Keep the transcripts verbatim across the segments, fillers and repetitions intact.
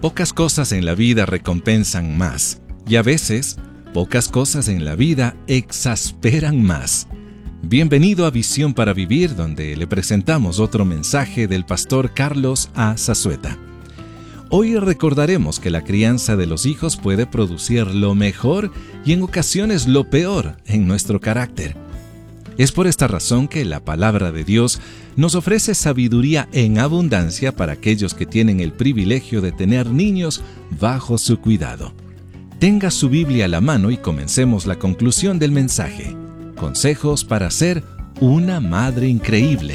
Pocas cosas en la vida recompensan más, y a veces, pocas cosas en la vida exasperan más. Bienvenido a Visión para Vivir, donde le presentamos otro mensaje del pastor Carlos A. Zazueta. Hoy recordaremos que la crianza de los hijos puede producir lo mejor y en ocasiones lo peor en nuestro carácter. Es por esta razón que la palabra de Dios nos ofrece sabiduría en abundancia para aquellos que tienen el privilegio de tener niños bajo su cuidado. Tenga su Biblia a la mano y comencemos la conclusión del mensaje. Consejos para ser una madre increíble.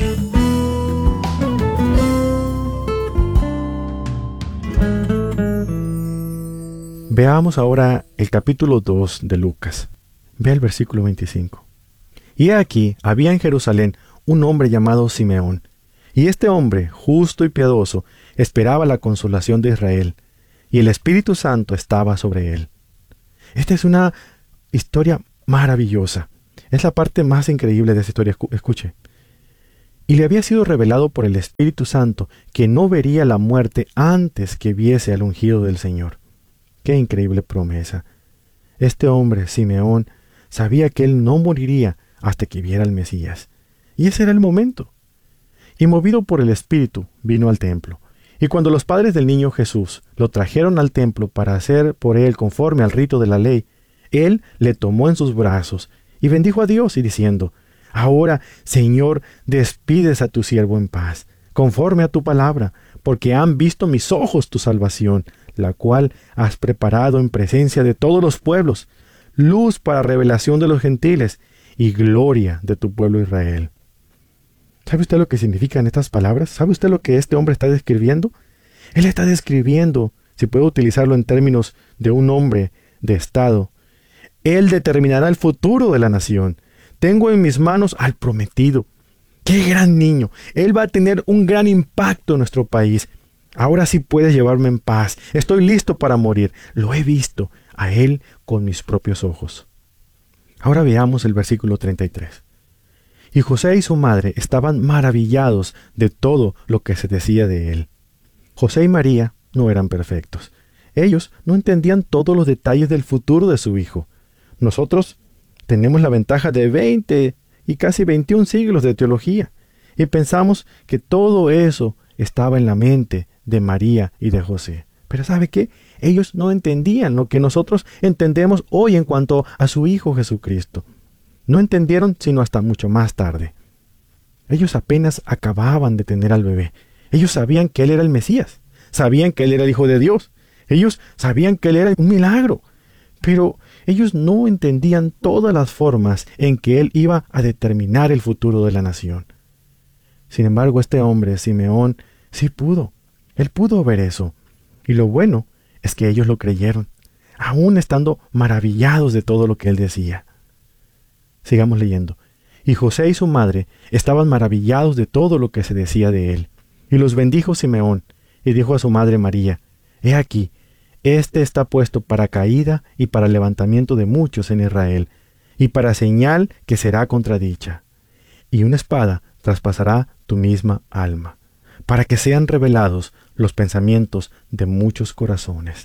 Veamos ahora el capítulo dos de Lucas. Vea el versículo veinticinco. Y he aquí, había en Jerusalén un hombre llamado Simeón, y este hombre, justo y piadoso, esperaba la consolación de Israel, y el Espíritu Santo estaba sobre él. Esta es una historia maravillosa. Es la parte más increíble de esta historia. Escuche. Y le había sido revelado por el Espíritu Santo que no vería la muerte antes que viese al ungido del Señor. ¡Qué increíble promesa! Este hombre, Simeón, sabía que él no moriría hasta que viera al Mesías. Y ese era el momento. Y movido por el Espíritu, vino al templo. Y cuando los padres del niño Jesús lo trajeron al templo para hacer por él conforme al rito de la ley, él le tomó en sus brazos y bendijo a Dios y diciendo: Ahora, Señor, despides a tu siervo en paz, conforme a tu palabra, porque han visto mis ojos tu salvación, la cual has preparado en presencia de todos los pueblos, luz para revelación de los gentiles y gloria de tu pueblo Israel. ¿Sabe usted lo que significan estas palabras? ¿Sabe usted lo que este hombre está describiendo? Él está describiendo, si puedo utilizarlo en términos de un hombre de Estado, él determinará el futuro de la nación. Tengo en mis manos al prometido. ¡Qué gran niño! Él va a tener un gran impacto en nuestro país. Ahora sí puedes llevarme en paz. Estoy listo para morir. Lo he visto a él con mis propios ojos. Ahora veamos el versículo treinta y tres. Y José y su madre estaban maravillados de todo lo que se decía de él. José y María no eran perfectos. Ellos no entendían todos los detalles del futuro de su hijo. Nosotros tenemos la ventaja de veinte y casi veintiún siglos de teología y pensamos que todo eso estaba en la mente de María y de José. Pero ¿sabe qué? Ellos no entendían lo que nosotros entendemos hoy en cuanto a su Hijo Jesucristo. No entendieron sino hasta mucho más tarde. Ellos apenas acababan de tener al bebé. Ellos sabían que Él era el Mesías. Sabían que Él era el Hijo de Dios. Ellos sabían que Él era un milagro. Pero ellos no entendían todas las formas en que Él iba a determinar el futuro de la nación. Sin embargo, este hombre, Simeón, sí pudo. Él pudo ver eso. Y lo bueno es que ellos lo creyeron, aún estando maravillados de todo lo que él decía. Sigamos leyendo. Y José y su madre estaban maravillados de todo lo que se decía de él. Y los bendijo Simeón, y dijo a su madre María: He aquí, este está puesto para caída y para levantamiento de muchos en Israel, y para señal que será contradicha. Y una espada traspasará tu misma alma, para que sean revelados los pensamientos de muchos corazones.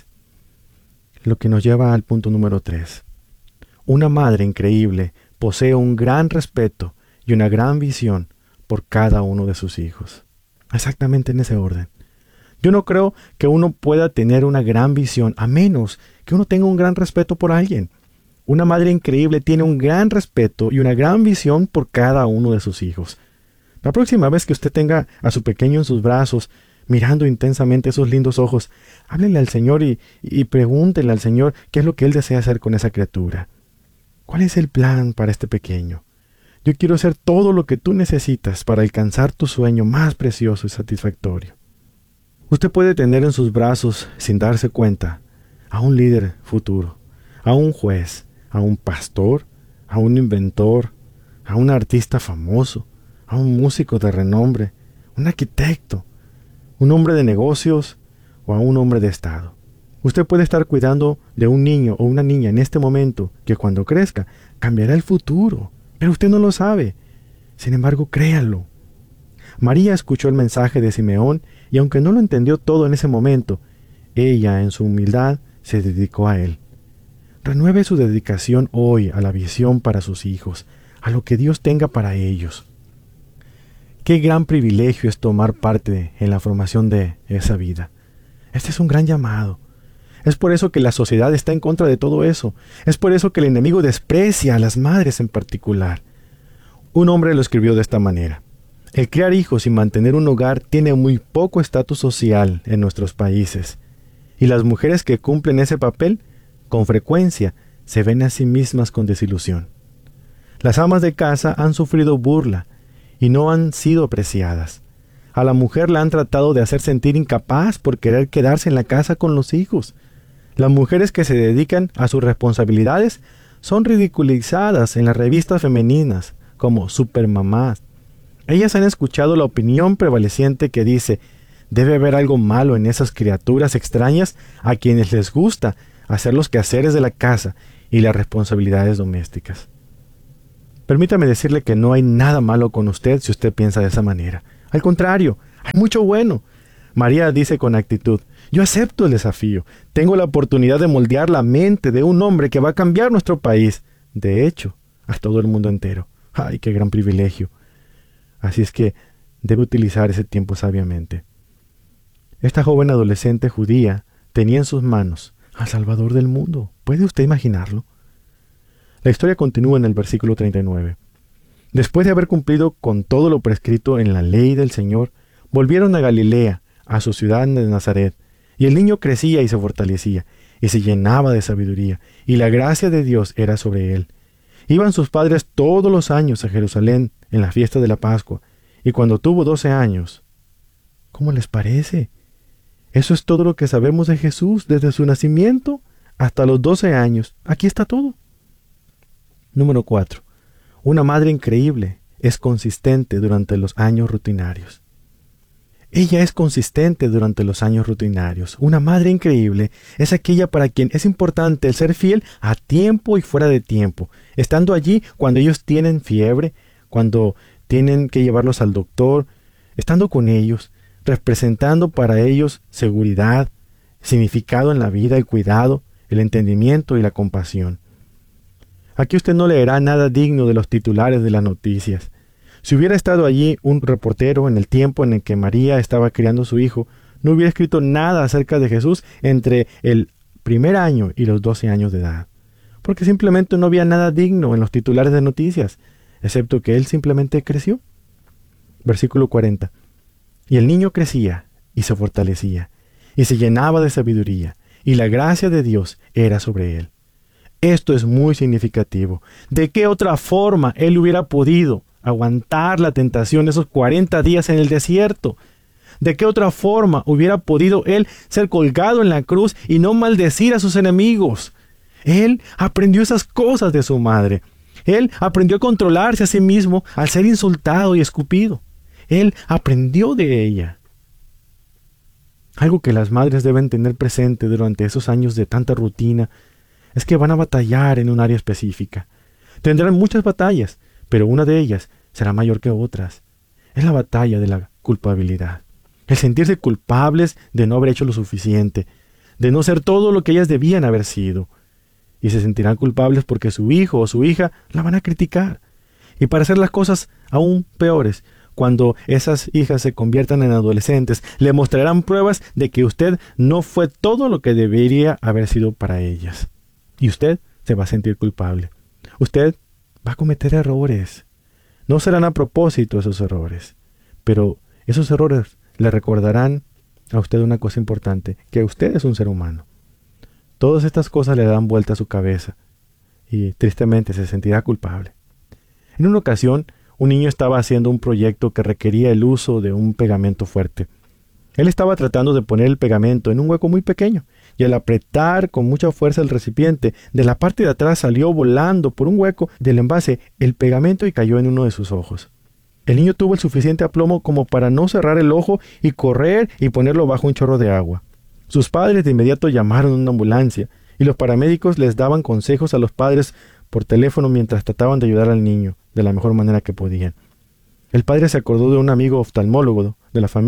Lo que nos lleva al punto número tres. Una madre increíble posee un gran respeto y una gran visión por cada uno de sus hijos. Exactamente en ese orden. Yo no creo que uno pueda tener una gran visión a menos que uno tenga un gran respeto por alguien. Una madre increíble tiene un gran respeto y una gran visión por cada uno de sus hijos. La próxima vez que usted tenga a su pequeño en sus brazos, mirando intensamente esos lindos ojos, háblele al Señor y, y pregúntele al Señor qué es lo que Él desea hacer con esa criatura. ¿Cuál es el plan para este pequeño? Yo quiero hacer todo lo que tú necesitas para alcanzar tu sueño más precioso y satisfactorio. Usted puede tener en sus brazos, sin darse cuenta, a un líder futuro, a un juez, a un pastor, a un inventor, a un artista famoso, a un músico de renombre, un arquitecto, un hombre de negocios o a un hombre de Estado. Usted puede estar cuidando de un niño o una niña en este momento que cuando crezca cambiará el futuro, pero usted no lo sabe. Sin embargo, créalo. María escuchó el mensaje de Simeón y aunque no lo entendió todo en ese momento, ella, en su humildad, se dedicó a él. Renueve su dedicación hoy a la visión para sus hijos, a lo que Dios tenga para ellos. Qué gran privilegio es tomar parte en la formación de esa vida. Este es un gran llamado. Es por eso que la sociedad está en contra de todo eso. Es por eso que el enemigo desprecia a las madres en particular. Un hombre lo escribió de esta manera: el criar hijos y mantener un hogar tiene muy poco estatus social en nuestros países, y las mujeres que cumplen ese papel, con frecuencia, se ven a sí mismas con desilusión. Las amas de casa han sufrido burla y no han sido apreciadas. A la mujer la han tratado de hacer sentir incapaz por querer quedarse en la casa con los hijos. Las mujeres que se dedican a sus responsabilidades son ridiculizadas en las revistas femeninas como supermamás. Ellas han escuchado la opinión prevaleciente que dice: debe haber algo malo en esas criaturas extrañas a quienes les gusta hacer los quehaceres de la casa y las responsabilidades domésticas. Permítame decirle que no hay nada malo con usted si usted piensa de esa manera. Al contrario, hay mucho bueno. María dice con actitud: yo acepto el desafío. Tengo la oportunidad de moldear la mente de un hombre que va a cambiar nuestro país. De hecho, a todo el mundo entero. ¡Ay, qué gran privilegio! Así es que debe utilizar ese tiempo sabiamente. Esta joven adolescente judía tenía en sus manos al Salvador del mundo. ¿Puede usted imaginarlo? La historia continúa en el versículo treinta y nueve. Después de haber cumplido con todo lo prescrito en la ley del Señor, volvieron a Galilea, a su ciudad de Nazaret, y el niño crecía y se fortalecía, y se llenaba de sabiduría, y la gracia de Dios era sobre él. Iban sus padres todos los años a Jerusalén en la fiesta de la Pascua, y cuando tuvo doce años. ¿Cómo les parece? Eso es todo lo que sabemos de Jesús desde su nacimiento hasta los doce años. Aquí está todo. Número cuatro. Una madre increíble es consistente durante los años rutinarios. Ella es consistente durante los años rutinarios. Una madre increíble es aquella para quien es importante el ser fiel a tiempo y fuera de tiempo, estando allí cuando ellos tienen fiebre, cuando tienen que llevarlos al doctor, estando con ellos, representando para ellos seguridad, significado en la vida, el cuidado, el entendimiento y la compasión. Aquí usted no leerá nada digno de los titulares de las noticias. Si hubiera estado allí un reportero en el tiempo en el que María estaba criando a su hijo, no hubiera escrito nada acerca de Jesús entre el primer año y los doce años de edad, porque simplemente no había nada digno en los titulares de noticias, excepto que él simplemente creció. Versículo cuarenta. Y el niño crecía y se fortalecía, y se llenaba de sabiduría, y la gracia de Dios era sobre él. Esto es muy significativo. ¿De qué otra forma él hubiera podido aguantar la tentación esos cuarenta días en el desierto? ¿De qué otra forma hubiera podido él ser colgado en la cruz y no maldecir a sus enemigos? Él aprendió esas cosas de su madre. Él aprendió a controlarse a sí mismo al ser insultado y escupido. Él aprendió de ella. Algo que las madres deben tener presente durante esos años de tanta rutina es que van a batallar en un área específica. Tendrán muchas batallas, pero una de ellas será mayor que otras. Es la batalla de la culpabilidad. El sentirse culpables de no haber hecho lo suficiente, de no ser todo lo que ellas debían haber sido. Y se sentirán culpables porque su hijo o su hija la van a criticar. Y para hacer las cosas aún peores, cuando esas hijas se conviertan en adolescentes, le mostrarán pruebas de que usted no fue todo lo que debería haber sido para ellas. Y usted se va a sentir culpable. Usted va a cometer errores. No serán a propósito esos errores, pero esos errores le recordarán a usted una cosa importante, que usted es un ser humano. Todas estas cosas le dan vuelta a su cabeza y tristemente se sentirá culpable. En una ocasión, un niño estaba haciendo un proyecto que requería el uso de un pegamento fuerte. Él estaba tratando de poner el pegamento en un hueco muy pequeño, y al apretar con mucha fuerza el recipiente, de la parte de atrás salió volando por un hueco del envase el pegamento y cayó en uno de sus ojos. El niño tuvo el suficiente aplomo como para no cerrar el ojo y correr y ponerlo bajo un chorro de agua. Sus padres de inmediato llamaron a una ambulancia, y los paramédicos les daban consejos a los padres por teléfono mientras trataban de ayudar al niño de la mejor manera que podían. El padre se acordó de un amigo oftalmólogo de la familia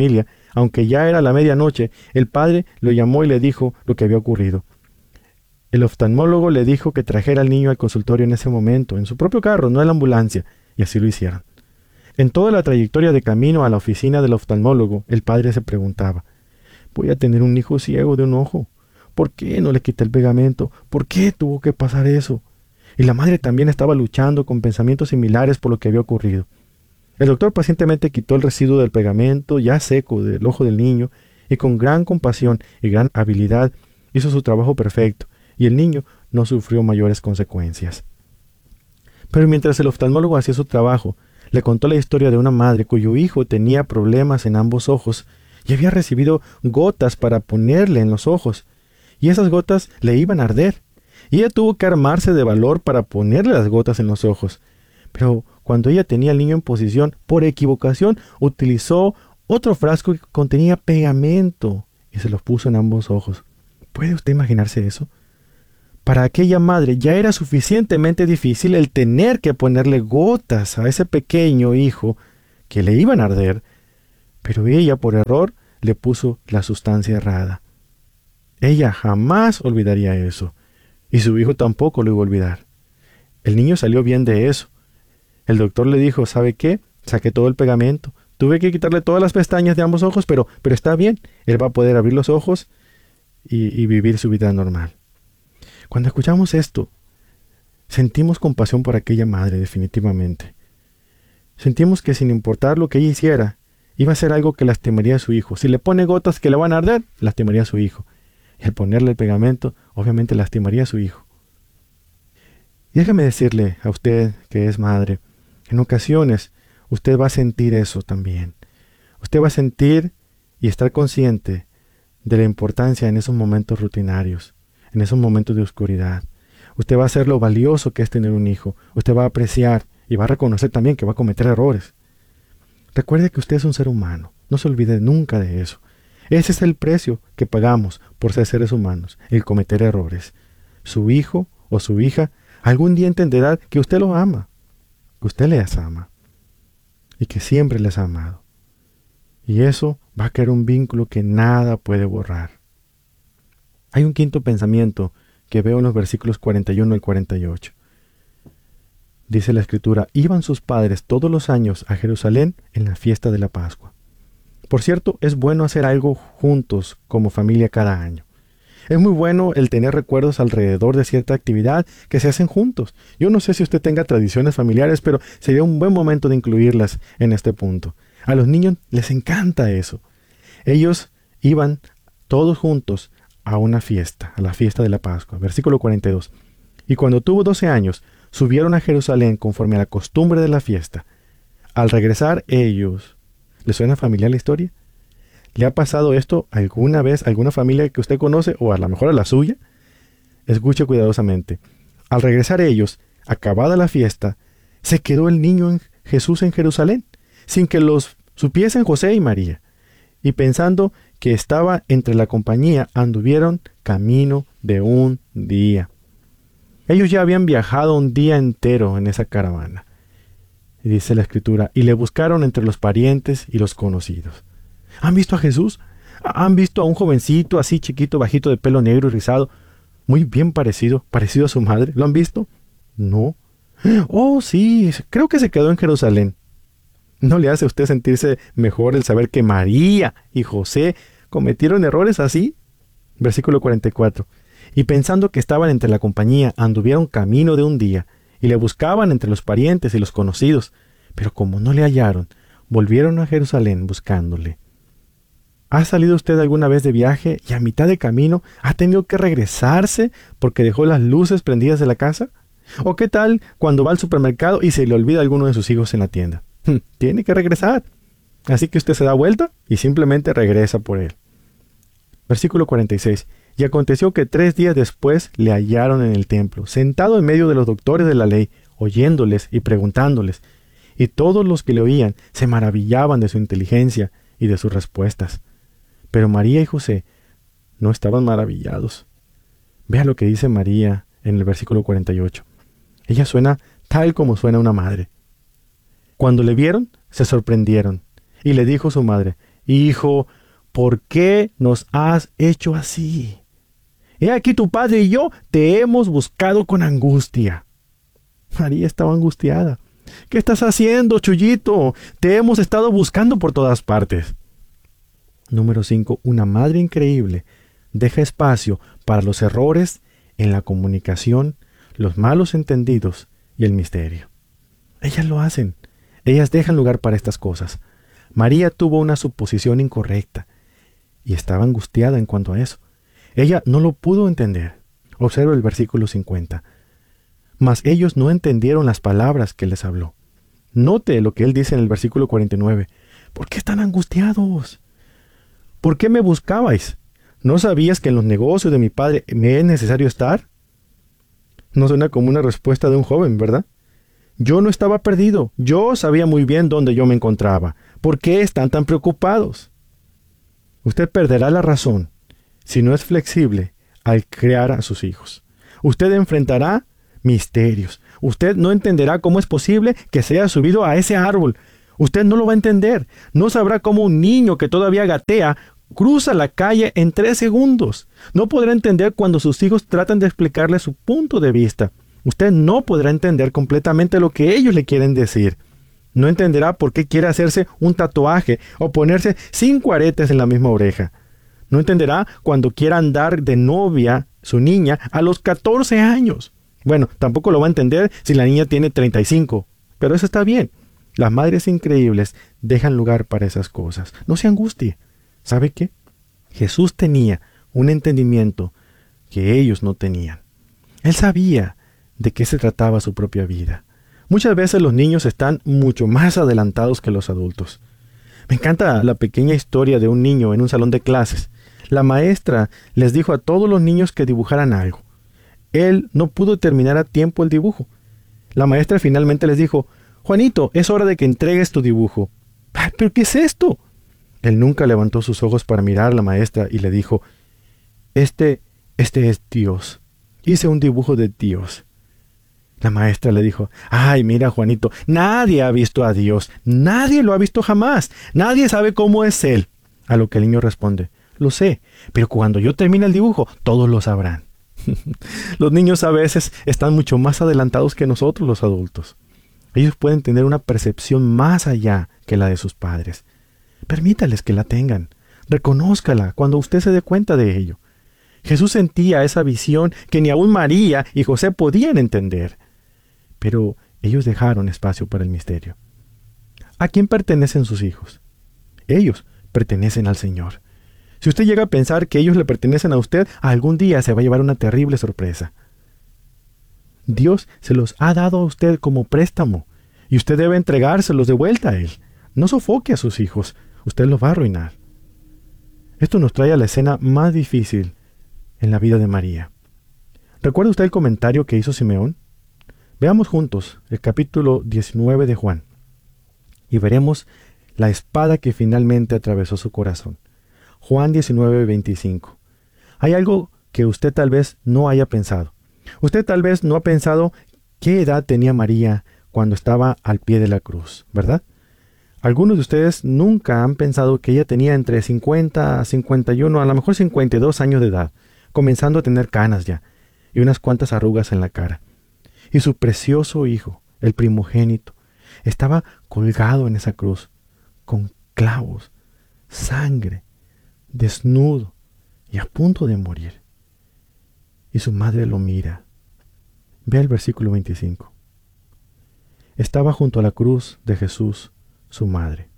Aunque ya era la medianoche, el padre lo llamó y le dijo lo que había ocurrido. El oftalmólogo le dijo que trajera al niño al consultorio en ese momento, en su propio carro, no en la ambulancia, y así lo hicieron. En toda la trayectoria de camino a la oficina del oftalmólogo, el padre se preguntaba: voy a tener un hijo ciego de un ojo. ¿Por qué no le quité el pegamento? ¿Por qué tuvo que pasar eso? Y la madre también estaba luchando con pensamientos similares por lo que había ocurrido. El doctor pacientemente quitó el residuo del pegamento ya seco del ojo del niño y con gran compasión y gran habilidad hizo su trabajo perfecto, y el niño no sufrió mayores consecuencias. Pero mientras el oftalmólogo hacía su trabajo, le contó la historia de una madre cuyo hijo tenía problemas en ambos ojos y había recibido gotas para ponerle en los ojos, y esas gotas le iban a arder, y ella tuvo que armarse de valor para ponerle las gotas en los ojos. Pero cuando ella tenía al niño en posición, por equivocación, utilizó otro frasco que contenía pegamento y se los puso en ambos ojos. ¿Puede usted imaginarse eso? Para aquella madre ya era suficientemente difícil el tener que ponerle gotas a ese pequeño hijo que le iban a arder, pero ella por error le puso la sustancia errada. Ella jamás olvidaría eso, y su hijo tampoco lo iba a olvidar. El niño salió bien de eso. El doctor le dijo: ¿sabe qué? Saqué todo el pegamento. Tuve que quitarle todas las pestañas de ambos ojos, pero, pero está bien. Él va a poder abrir los ojos y, y vivir su vida normal. Cuando escuchamos esto, sentimos compasión por aquella madre, definitivamente. Sentimos que sin importar lo que ella hiciera, iba a ser algo que lastimaría a su hijo. Si le pone gotas que le van a arder, lastimaría a su hijo. Y al ponerle el pegamento, obviamente lastimaría a su hijo. Y déjame decirle a usted que es madre, en ocasiones usted va a sentir eso también. Usted va a sentir y estar consciente de la importancia en esos momentos rutinarios, en esos momentos de oscuridad. Usted va a hacer lo valioso que es tener un hijo. Usted va a apreciar y va a reconocer también que va a cometer errores. Recuerde que usted es un ser humano. No se olvide nunca de eso. Ese es el precio que pagamos por ser seres humanos, el cometer errores. Su hijo o su hija algún día entenderá que usted los ama, que usted les ama y que siempre les ha amado. Y eso va a crear un vínculo que nada puede borrar. Hay un quinto pensamiento que veo en los versículos cuarenta y uno al cuarenta y ocho. Dice la Escritura: iban sus padres todos los años a Jerusalén en la fiesta de la Pascua. Por cierto, es bueno hacer algo juntos como familia cada año. Es muy bueno el tener recuerdos alrededor de cierta actividad que se hacen juntos. Yo no sé si usted tenga tradiciones familiares, pero sería un buen momento de incluirlas en este punto. A los niños les encanta eso. Ellos iban todos juntos a una fiesta, a la fiesta de la Pascua. Versículo cuarenta y dos. Y cuando tuvo doce años, subieron a Jerusalén conforme a la costumbre de la fiesta. Al regresar ellos... ¿Le suena familiar la historia? ¿Le ha pasado esto alguna vez a alguna familia que usted conoce o a lo mejor a la suya? Escuche cuidadosamente. Al regresar ellos, acabada la fiesta, se quedó el niño en Jesús en Jerusalén, sin que los supiesen José y María. Y pensando que estaba entre la compañía, anduvieron camino de un día. Ellos ya habían viajado un día entero en esa caravana. Y dice la Escritura: y le buscaron entre los parientes y los conocidos. ¿Han visto a Jesús? ¿Han visto a un jovencito así chiquito, bajito, de pelo negro y rizado? Muy bien parecido, parecido a su madre. ¿Lo han visto? No. Oh, sí, creo que se quedó en Jerusalén. ¿No le hace a usted sentirse mejor el saber que María y José cometieron errores así? Versículo cuarenta y cuatro. Y pensando que estaban entre la compañía, anduvieron camino de un día, y le buscaban entre los parientes y los conocidos, pero como no le hallaron, volvieron a Jerusalén buscándole. ¿Ha salido usted alguna vez de viaje y a mitad de camino ha tenido que regresarse porque dejó las luces prendidas de la casa? ¿O qué tal cuando va al supermercado y se le olvida a alguno de sus hijos en la tienda? Tiene que regresar. Así que usted se da vuelta y simplemente regresa por él. Versículo cuarenta y seis. Y aconteció que tres días después le hallaron en el templo, sentado en medio de los doctores de la ley, oyéndoles y preguntándoles. Y todos los que le oían se maravillaban de su inteligencia y de sus respuestas. Pero María y José no estaban maravillados. Vea lo que dice María en el versículo cuarenta y ocho. Ella suena tal como suena una madre. Cuando le vieron, se sorprendieron. Y le dijo su madre: Hijo, ¿por qué nos has hecho así? He aquí tu padre y yo te hemos buscado con angustia. María estaba angustiada. ¿Qué estás haciendo, Chuyito? Te hemos estado buscando por todas partes. Número cinco. Una madre increíble deja espacio para los errores en la comunicación, los malos entendidos y el misterio. Ellas lo hacen. Ellas dejan lugar para estas cosas. María tuvo una suposición incorrecta y estaba angustiada en cuanto a eso. Ella no lo pudo entender. Observa el versículo cincuenta. Mas ellos no entendieron las palabras que les habló. Note lo que él dice en el versículo cuarenta y nueve. ¿Por qué están angustiados? ¿Por qué me buscabais? ¿No sabías que en los negocios de mi padre me es necesario estar? No suena como una respuesta de un joven, ¿verdad? Yo no estaba perdido. Yo sabía muy bien dónde yo me encontraba. ¿Por qué están tan preocupados? Usted perderá la razón si no es flexible al criar a sus hijos. Usted enfrentará misterios. Usted no entenderá cómo es posible que se haya subido a ese árbol. Usted no lo va a entender. No sabrá cómo un niño que todavía gatea cruza la calle en tres segundos. No podrá entender cuando sus hijos tratan de explicarle su punto de vista. Usted no podrá entender completamente lo que ellos le quieren decir. No entenderá por qué quiere hacerse un tatuaje o ponerse cinco aretes en la misma oreja. No entenderá cuando quiera andar de novia su niña a los catorce años. Bueno, tampoco lo va a entender si la niña tiene treinta y cinco. Pero eso está bien. Las madres increíbles dejan lugar para esas cosas. No se angustie. ¿Sabe qué? Jesús tenía un entendimiento que ellos no tenían. Él sabía de qué se trataba su propia vida. Muchas veces los niños están mucho más adelantados que los adultos. Me encanta la pequeña historia de un niño en un salón de clases. La maestra les dijo a todos los niños que dibujaran algo. Él no pudo terminar a tiempo el dibujo. La maestra finalmente les dijo: Juanito, es hora de que entregues tu dibujo. ¡Ay, pero qué es esto! Él nunca levantó sus ojos para mirar a la maestra y le dijo: Este, este es Dios. Hice un dibujo de Dios. La maestra le dijo: Ay, mira, Juanito, nadie ha visto a Dios. Nadie lo ha visto jamás. Nadie sabe cómo es Él. A lo que el niño responde: Lo sé, pero cuando yo termine el dibujo, todos lo sabrán. Los niños a veces están mucho más adelantados que nosotros los adultos. Ellos pueden tener una percepción más allá que la de sus padres. Permítales que la tengan. Reconózcala cuando usted se dé cuenta de ello. Jesús sentía esa visión que ni aún María y José podían entender. Pero ellos dejaron espacio para el misterio. ¿A quién pertenecen sus hijos? Ellos pertenecen al Señor. Si usted llega a pensar que ellos le pertenecen a usted, algún día se va a llevar una terrible sorpresa. Dios se los ha dado a usted como préstamo y usted debe entregárselos de vuelta a Él. No sofoque a sus hijos, usted los va a arruinar. Esto nos trae a la escena más difícil en la vida de María. ¿Recuerda usted el comentario que hizo Simeón? Veamos juntos el capítulo diecinueve de Juan y veremos la espada que finalmente atravesó su corazón. Juan diecinueve, veinticinco. Hay algo que usted tal vez no haya pensado. Usted tal vez no ha pensado qué edad tenía María cuando estaba al pie de la cruz, ¿verdad? Algunos de ustedes nunca han pensado que ella tenía entre cincuenta a cincuenta y uno, a lo mejor cincuenta y dos años de edad, comenzando a tener canas ya, y unas cuantas arrugas en la cara. Y su precioso hijo, el primogénito, estaba colgado en esa cruz, con clavos, sangre, desnudo y a punto de morir. Y su madre lo mira. Ve el versículo veinticinco. Estaba junto a la cruz de Jesús, su madre.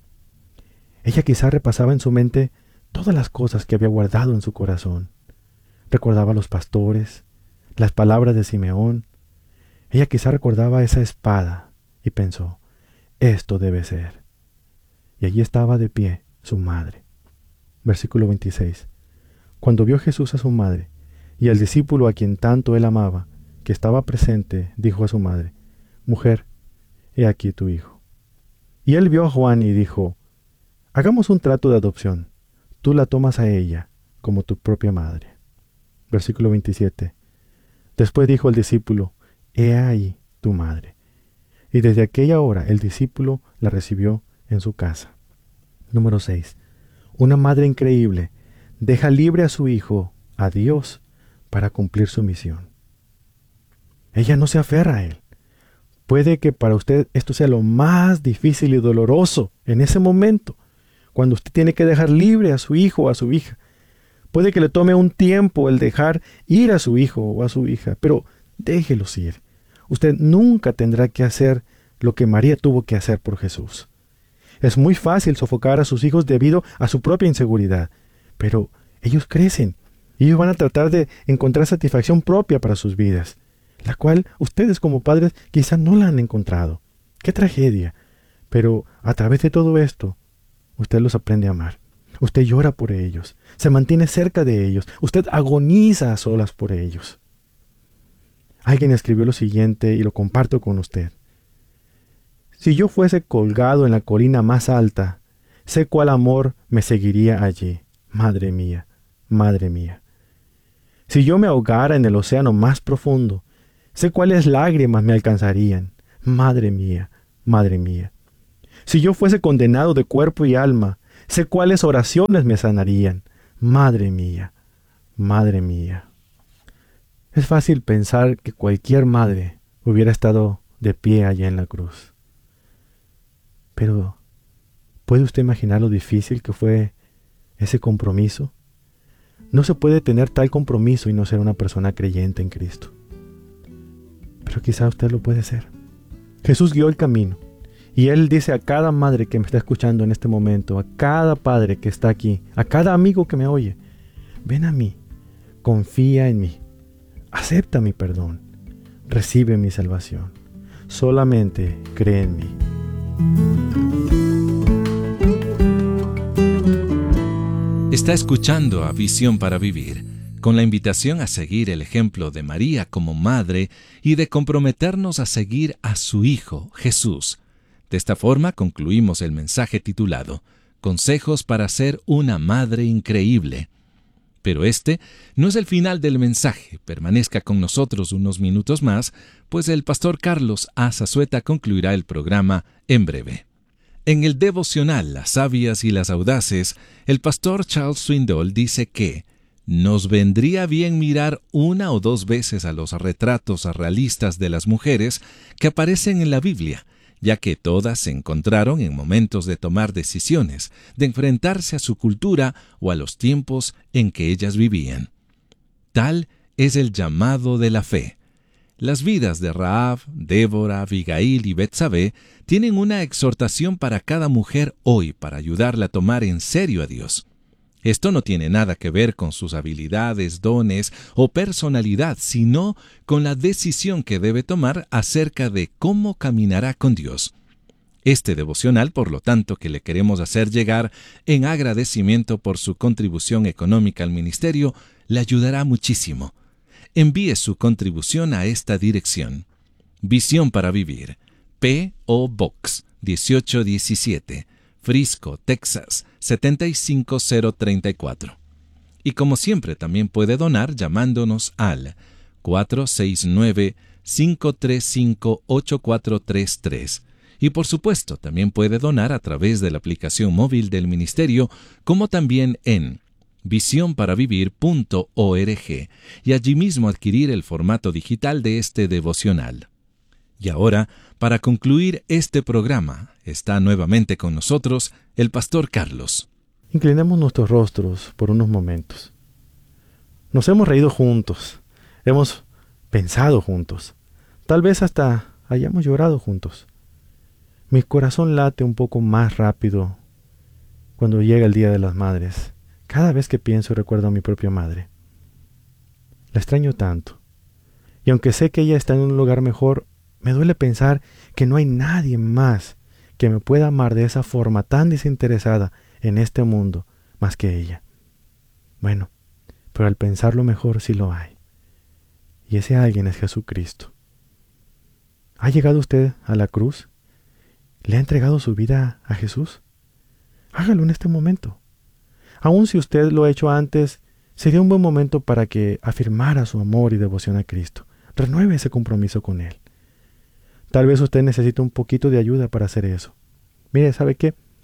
Ella quizá repasaba en su mente todas las cosas que había guardado en su corazón. Recordaba a los pastores, las palabras de Simeón. Ella quizá recordaba esa espada y pensó: esto debe ser. Y allí estaba de pie su madre. Versículo veintiséis. Cuando vio Jesús a su madre y al discípulo a quien tanto él amaba, que estaba presente, dijo a su madre: Mujer, he aquí tu hijo. Y él vio a Juan y dijo: Hagamos un trato de adopción. Tú la tomas a ella como tu propia madre. Versículo veintisiete. Después dijo el discípulo: He ahí tu madre. Y desde aquella hora el discípulo la recibió en su casa. Número seis. Una madre increíble deja libre a su hijo, a Dios, para cumplir su misión. Ella no se aferra a él. Puede que para usted esto sea lo más difícil y doloroso en ese momento, cuando usted tiene que dejar libre a su hijo o a su hija. Puede que le tome un tiempo el dejar ir a su hijo o a su hija, pero déjelos ir. Usted nunca tendrá que hacer lo que María tuvo que hacer por Jesús. Es muy fácil sofocar a sus hijos debido a su propia inseguridad, pero ellos crecen y ellos van a tratar de encontrar satisfacción propia para sus vidas, la cual ustedes como padres quizás no la han encontrado. ¡Qué tragedia! Pero a través de todo esto, usted los aprende a amar. Usted llora por ellos, se mantiene cerca de ellos, usted agoniza a solas por ellos. Alguien escribió lo siguiente y lo comparto con usted. Si yo fuese colgado en la colina más alta, sé cuál amor me seguiría allí. Madre mía, madre mía. Si yo me ahogara en el océano más profundo, sé cuáles lágrimas me alcanzarían. Madre mía, madre mía. Si yo fuese condenado de cuerpo y alma, sé cuáles oraciones me sanarían. Madre mía, madre mía. Es fácil pensar que cualquier madre hubiera estado de pie allá en la cruz. Pero, ¿puede usted imaginar lo difícil que fue ese compromiso? No se puede tener tal compromiso y no ser una persona creyente en Cristo. Pero quizá usted lo puede ser. Jesús guió el camino. Y Él dice a cada madre que me está escuchando en este momento, a cada padre que está aquí, a cada amigo que me oye, ven a mí, confía en mí, acepta mi perdón, recibe mi salvación. Solamente cree en mí. Está escuchando a Visión para Vivir, con la invitación a seguir el ejemplo de María como madre y de comprometernos a seguir a su Hijo, Jesús. De esta forma concluimos el mensaje titulado Consejos para ser una madre increíble. Pero este no es el final del mensaje. Permanezca con nosotros unos minutos más, pues el pastor Carlos A. Zazueta concluirá el programa en breve. En el devocional Las sabias y las audaces, el pastor Charles Swindoll dice que nos vendría bien mirar una o dos veces a los retratos realistas de las mujeres que aparecen en la Biblia, ya que todas se encontraron en momentos de tomar decisiones, de enfrentarse a su cultura o a los tiempos en que ellas vivían. Tal es el llamado de la fe. Las vidas de Rahab, Débora, Abigail y Betsabé tienen una exhortación para cada mujer hoy para ayudarla a tomar en serio a Dios. Esto no tiene nada que ver con sus habilidades, dones o personalidad, sino con la decisión que debe tomar acerca de cómo caminará con Dios. Este devocional, por lo tanto, que le queremos hacer llegar en agradecimiento por su contribución económica al ministerio, le ayudará muchísimo. Envíe su contribución a esta dirección. Visión para Vivir, P O Box dieciocho diecisiete, Frisco, Texas, setenta y cinco mil treinta y cuatro. Y como siempre también puede donar llamándonos al cuatro seis nueve, cinco tres cinco, ocho cuatro tres tres. Y por supuesto también puede donar a través de la aplicación móvil del ministerio, como también en visión para vivir punto org, y allí mismo adquirir el formato digital de este devocional. Y ahora, para concluir este programa, está nuevamente con nosotros el pastor Carlos. Inclinemos nuestros rostros por unos momentos. Nos hemos reído juntos, hemos pensado juntos, tal vez hasta hayamos llorado juntos. Mi corazón late un poco más rápido cuando llega el Día de las Madres. Cada vez que pienso y recuerdo a mi propia madre. La extraño tanto. Y aunque sé que ella está en un lugar mejor, me duele pensar que no hay nadie más que me pueda amar de esa forma tan desinteresada en este mundo más que ella. Bueno, pero al pensarlo mejor sí lo hay. Y ese alguien es Jesucristo. ¿Ha llegado usted a la cruz? ¿Le ha entregado su vida a Jesús? Hágalo en este momento. Aun si usted lo ha hecho antes, sería un buen momento para que afirmara su amor y devoción a Cristo. Renueve ese compromiso con Él. Tal vez usted necesite un poquito de ayuda para hacer eso. Mire, ¿sabe qué?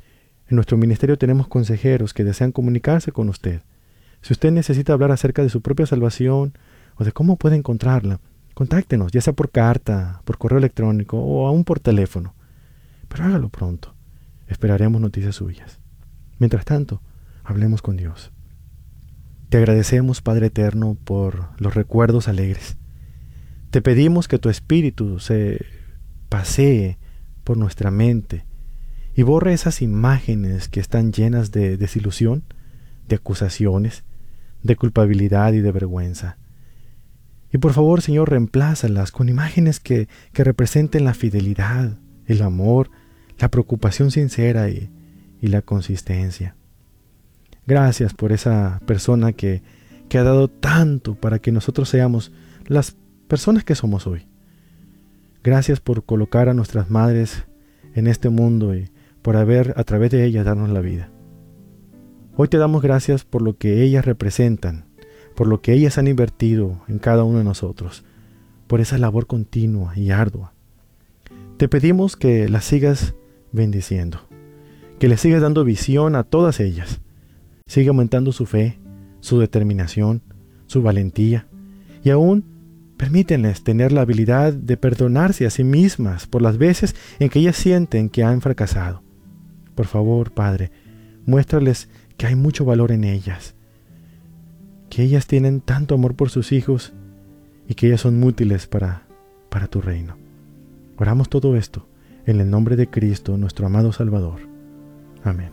En nuestro ministerio tenemos consejeros que desean comunicarse con usted. Si usted necesita hablar acerca de su propia salvación o de cómo puede encontrarla, contáctenos, ya sea por carta, por correo electrónico o aún por teléfono. Pero hágalo pronto. Esperaremos noticias suyas. Mientras tanto, hablemos con Dios. Te agradecemos, Padre Eterno, por los recuerdos alegres. Te pedimos que tu Espíritu se pasee por nuestra mente y borre esas imágenes que están llenas de desilusión, de acusaciones, de culpabilidad y de vergüenza. Y por favor, Señor, reemplázalas con imágenes que, que representen la fidelidad, el amor, la preocupación sincera y, y la consistencia. Gracias por esa persona que, que ha dado tanto para que nosotros seamos las personas que somos hoy. Gracias por colocar a nuestras madres en este mundo y por haber a través de ellas darnos la vida. Hoy te damos gracias por lo que ellas representan, por lo que ellas han invertido en cada uno de nosotros, por esa labor continua y ardua. Te pedimos que las sigas bendiciendo, que les sigas dando visión a todas ellas. Sigue aumentando su fe, su determinación, su valentía y aún permítenles tener la habilidad de perdonarse a sí mismas por las veces en que ellas sienten que han fracasado. Por favor, Padre, muéstrales que hay mucho valor en ellas, que ellas tienen tanto amor por sus hijos y que ellas son útiles para, para tu reino. Oramos todo esto en el nombre de Cristo, nuestro amado Salvador. Amén.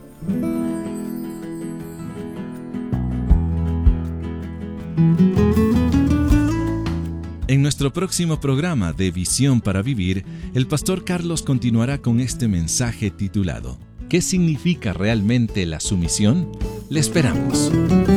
En nuestro próximo programa de Visión para Vivir, el pastor Carlos continuará con este mensaje titulado ¿Qué significa realmente la sumisión? Le esperamos.